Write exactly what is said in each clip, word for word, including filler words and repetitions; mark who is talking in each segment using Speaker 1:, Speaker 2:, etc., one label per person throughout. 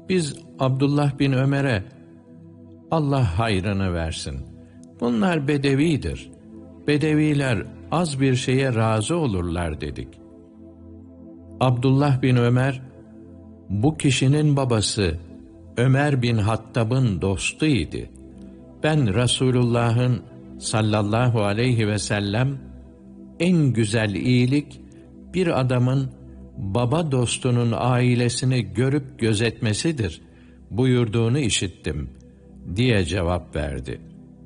Speaker 1: biz Abdullah bin Ömer'e, Allah hayrını versin, bunlar bedevidir, bedeviler az bir şeye razı olurlar dedik. Abdullah bin Ömer, bu kişinin babası Ömer bin Hattab'ın dostuydu. Ben Resulullah'ın sallallahu aleyhi ve sellem en güzel iyilik bir adamın baba dostunun ailesini görüp gözetmesidir buyurduğunu işittim diye cevap verdi.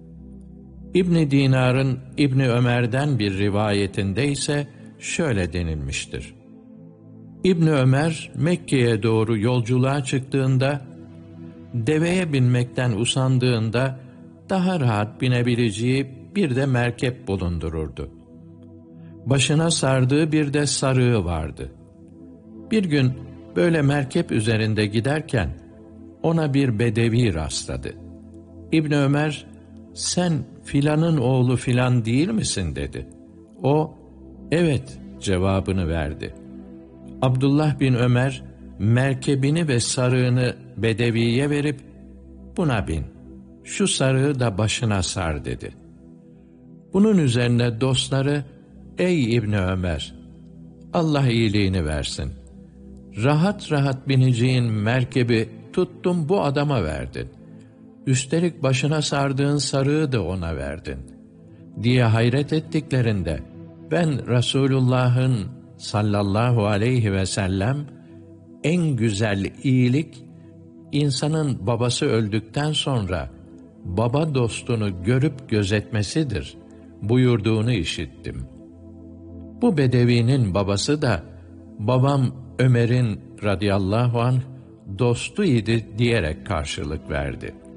Speaker 1: İbn Dinar'ın İbn Ömer'den bir rivayetinde ise şöyle denilmiştir. İbn Ömer Mekke'ye doğru yolculuğa çıktığında, deveye binmekten usandığında daha rahat binebileceği bir de merkep bulundururdu. Başına sardığı bir de sarığı vardı. Bir gün böyle merkep üzerinde giderken ona bir bedevi rastladı. İbn Ömer, sen filanın oğlu filan değil misin dedi. O, evet cevabını verdi. Abdullah bin Ömer merkebini ve sarığını bedeviye verip, buna bin, şu sarığı da başına sar dedi. Bunun üzerine dostları, ey İbni Ömer, Allah iyiliğini versin, rahat rahat bineceğin merkebi tuttun bu adama verdin, üstelik başına sardığın sarığı da ona verdin diye hayret ettiklerinde, ben Resulullah'ın sallallahu aleyhi ve sellem en güzel iyilik, insanın babası öldükten sonra baba dostunu görüp gözetmesidir buyurduğunu işittim. Bu bedevinin babası da babam Ömer'in radıyallahu anh dostu idi diyerek karşılık verdi.